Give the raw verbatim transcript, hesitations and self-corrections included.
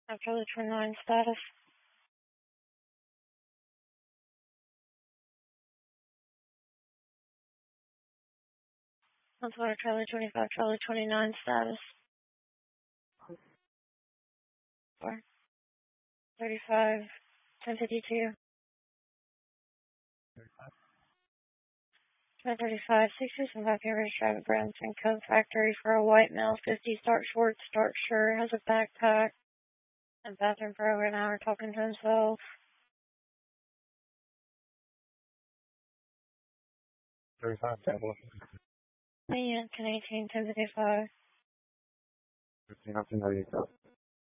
Charlie twenty-nine status. That's water Charlie twenty-five, Charlie twenty-nine status. Four. thirty-five, ten fifty-two. ten thirty-five, sixty-seven, five Cambridge Drive, Branson Coat Factory for a white male, fifty, dark shorts, dark shirt, has a backpack, and bathroom for over an hour talking to himself. thirty-five, tablet. ten eighteen, ten fifty-five. fifteen, nineteen ninety-eight.